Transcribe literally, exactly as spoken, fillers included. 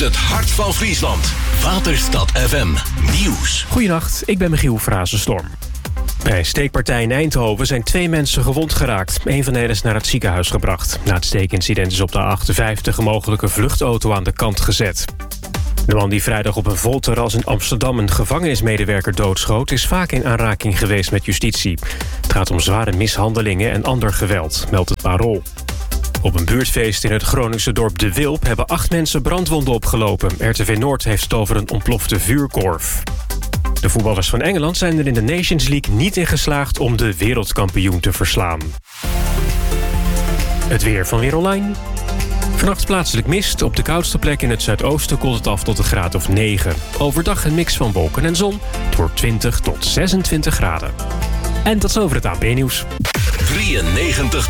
Het hart van Friesland. Waterstad F M Nieuws. Goedenacht, ik ben Michiel Frazenstorm. Bij een steekpartij in Eindhoven zijn twee mensen gewond geraakt. Een van hen is naar het ziekenhuis gebracht. Na het steekincident is op de A achtenvijftig een mogelijke vluchtauto aan de kant gezet. De man die vrijdag op een vol terras in Amsterdam een gevangenismedewerker doodschoot, is vaak in aanraking geweest met justitie. Het gaat om zware mishandelingen en ander geweld, meldt het Parool. Op een buurtfeest in het Groningse dorp De Wilp hebben acht mensen brandwonden opgelopen. R T V Noord heeft het over een ontplofte vuurkorf. De voetballers van Engeland zijn er in de Nations League niet in geslaagd om de wereldkampioen te verslaan. Het weer van Weer Online. Vannacht plaatselijk mist. Op de koudste plek in het zuidoosten koelt het af tot een graad of negen. Overdag een mix van wolken en zon. Het wordt twintig tot zesentwintig graden. En tot zover het A P-nieuws. drieënnegentig